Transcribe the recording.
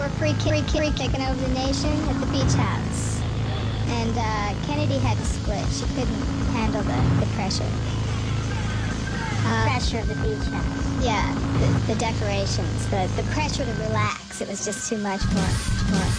were free taking over the nation at the beach house. And Kennedy had to split. She couldn't handle the pressure. Pressure of the beach house. Yeah, the decorations, the pressure to relax. It was just too much for her.